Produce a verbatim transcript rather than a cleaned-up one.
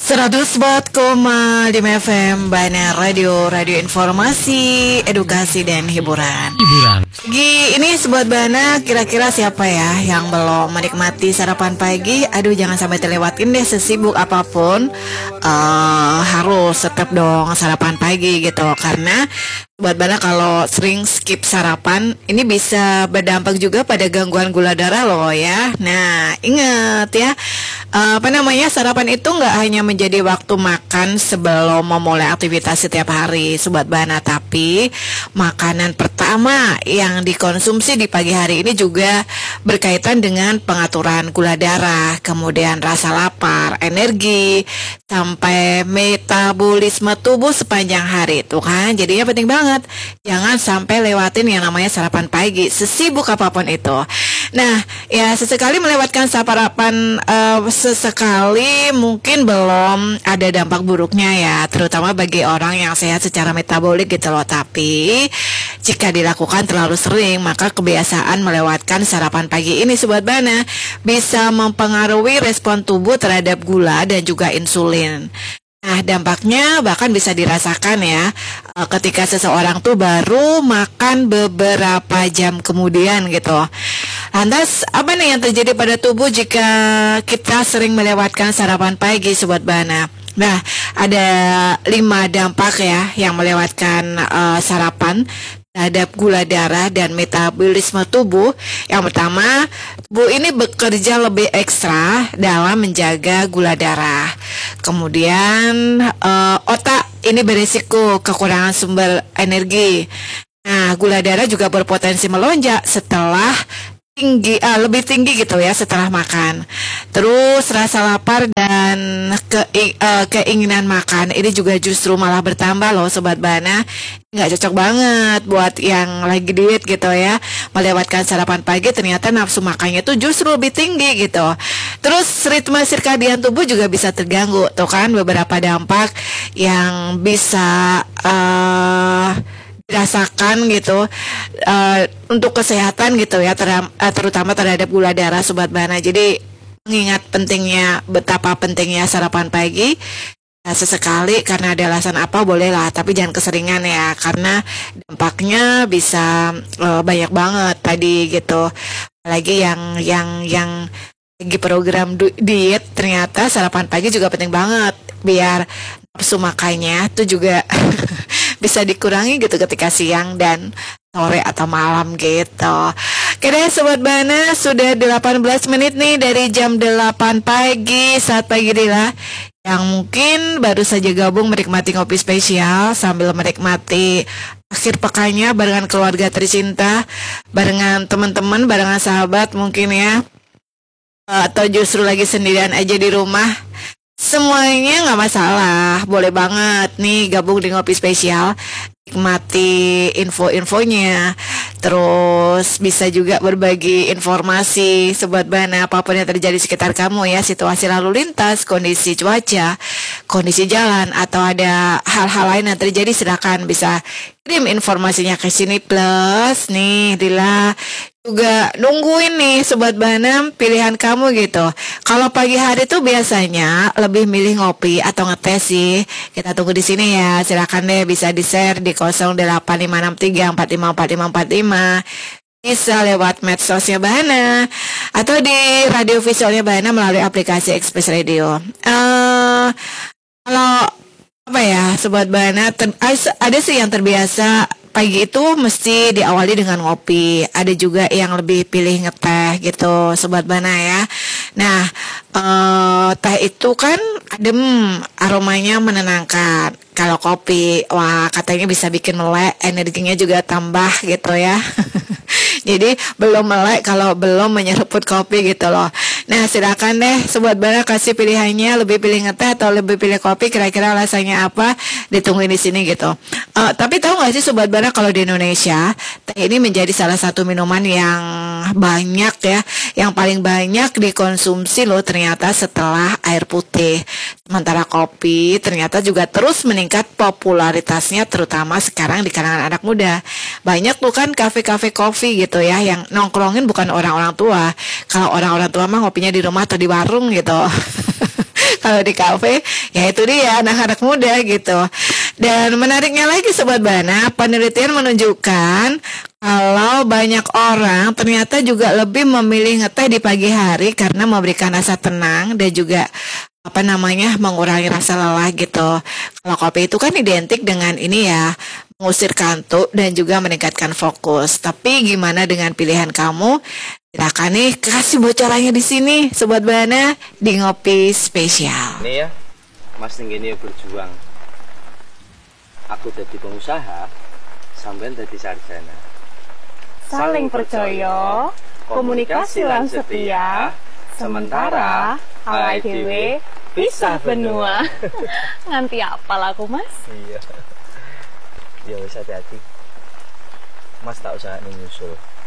seratus empat koma lima F M Bana Radio, radio informasi, edukasi dan hiburan. Hiburan. Pagi ini Sobat Bana, kira-kira siapa ya yang belum menikmati sarapan pagi? Aduh, jangan sampai terlewatin deh, sesibuk apapun uh, harus tetap dong sarapan pagi gitu. Karena Sobat Bana kalau sering skip sarapan, ini bisa berdampak juga pada gangguan gula darah loh ya. Nah, ingat ya, uh, apa namanya, sarapan itu nggak hanya menjadi waktu makan sebelum memulai aktivitas setiap hari Sobat Bana, tapi makanan pertama yang dikonsumsi di pagi hari ini juga berkaitan dengan pengaturan gula darah, kemudian rasa lapar, energi, sampai metabolisme tubuh sepanjang hari. Tuh kan, jadinya penting banget jangan sampai lewatin yang namanya sarapan pagi, sesibuk apapun itu. Nah, ya sesekali melewatkan sarapan uh, sesekali mungkin belum ada dampak buruknya ya, terutama bagi orang yang sehat secara metabolik gitu loh. Tapi jika dilakukan terlalu sering, maka kebiasaan melewatkan sarapan pagi ini Sobat Bana bisa mempengaruhi respon tubuh terhadap gula dan juga insulin. Nah, dampaknya bahkan bisa dirasakan ya ketika seseorang tuh baru makan beberapa jam kemudian gitu. Lantas, apa nih yang terjadi pada tubuh jika kita sering melewatkan sarapan pagi Sobat Bana? Nah, ada lima dampak ya yang melewatkan uh, sarapan terhadap gula darah dan metabolisme tubuh. Yang pertama, tubuh ini bekerja lebih ekstra dalam menjaga gula darah. Kemudian uh, otak ini berisiko kekurangan sumber energi. Nah, gula darah juga berpotensi melonjak setelah tinggi, uh, lebih tinggi gitu ya setelah makan. Terus rasa lapar dan ke, uh, keinginan makan ini juga justru malah bertambah loh Sobat Bana. Nggak cocok banget buat yang lagi diet gitu ya. Melewatkan sarapan pagi ternyata nafsu makannya tuh justru lebih tinggi gitu. Terus ritme sirkadian tubuh juga bisa terganggu. Tuh kan beberapa dampak yang bisa uh, dirasakan gitu uh, untuk kesehatan gitu ya, ter- uh, terutama terhadap gula darah Sobat Bana. Jadi mengingat pentingnya, betapa pentingnya sarapan pagi, ya, sesekali karena ada alasan apa bolehlah, tapi jangan keseringan ya, karena dampaknya bisa uh, banyak banget tadi gitu. Apalagi yang yang yang lagi program du- diet, ternyata sarapan pagi juga penting banget biar nafsu makannya tuh juga bisa dikurangi gitu ketika siang dan sore atau malam gitu. Oke deh Sobat Bana, sudah delapan belas menit nih dari jam delapan pagi. Saat pagi Rila yang mungkin baru saja gabung menikmati ngopi spesial sambil menikmati akhir pekannya barengan keluarga tercinta, barengan teman-teman, barengan sahabat mungkin ya, atau justru lagi sendirian aja di rumah. Semuanya nggak masalah, boleh banget nih gabung di ngopi spesial, nikmati info-infonya, terus bisa juga berbagi informasi Sobat Bana apapun yang terjadi di sekitar kamu ya, situasi lalu lintas, kondisi cuaca, kondisi jalan, atau ada hal-hal lain yang terjadi, silakan bisa kirim informasinya ke sini. Plus nih Dila juga nungguin nih Sobat Bana pilihan kamu gitu. Kalau pagi hari tuh biasanya lebih milih ngopi atau ngetes sih. Kita tunggu di sini ya. Silakan deh bisa di-share di nol delapan lima enam tiga empat lima empat lima empat lima. Bisa lewat medsosnya Bana atau di radio visualnya Bana melalui aplikasi Express Radio. Uh, kalau apa ya Sobat Bana, ter- ada sih yang terbiasa pagi itu mesti diawali dengan ngopi. Ada juga yang lebih pilih ngeteh gitu Sobat Bana ya. Nah, uh, teh itu kan adem, aromanya menenangkan. Kalau kopi, wah katanya bisa bikin melek, energinya juga tambah gitu ya. Jadi belum melek kalau belum menyeruput kopi gitu loh. Nah, silakan deh Sobat Bana kasih pilihannya, lebih pilih ngeteh atau lebih pilih kopi, kira-kira alasannya apa? Ditungguin di sini gitu. Uh, tapi tahu nggak sih Sobat Bana, kalau di Indonesia teh ini menjadi salah satu minuman yang banyak ya, yang paling banyak dikonsumsi loh ternyata setelah air putih. Sementara kopi ternyata juga terus meningkat popularitasnya, terutama sekarang di kalangan anak muda. Banyak tuh kan kafe-kafe kopi gitu ya, yang nongkrongin bukan orang-orang tua. Kalau orang-orang tua mah ngopinya di rumah atau di warung gitu. Kalau di kafe, ya itu dia anak-anak muda gitu. Dan menariknya lagi Sobat Bana, penelitian menunjukkan kalau banyak orang ternyata juga lebih memilih ngeteh di pagi hari karena memberikan rasa tenang dan juga apa namanya mengurangi rasa lelah gitu. Kalau kopi itu kan identik dengan ini ya, mengusir kantuk dan juga meningkatkan fokus. Tapi gimana dengan pilihan kamu? Silakan nih kasih bocorannya di sini Sobat Bana di Ngopi Spesial. Nih ya, Mas Nenggini berjuang. Aku jadi pengusaha, sampean jadi sarjana. Saling percaya, komunikasi lan setia, sementara alai dhewe pisah benua. Nganti apal aku, Mas? Iya. Ya wis hati-hati. Mas tak usah nyusul.